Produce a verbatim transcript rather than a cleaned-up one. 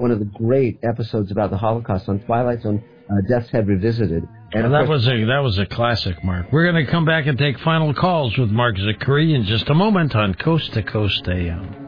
one of the great episodes about the Holocaust on Twilight Zone, uh, Death's Head Revisited. And well, that course, was a that was a classic, Mark. We're going to come back and take final calls with Mark Zicree in just a moment on Coast to Coast A M.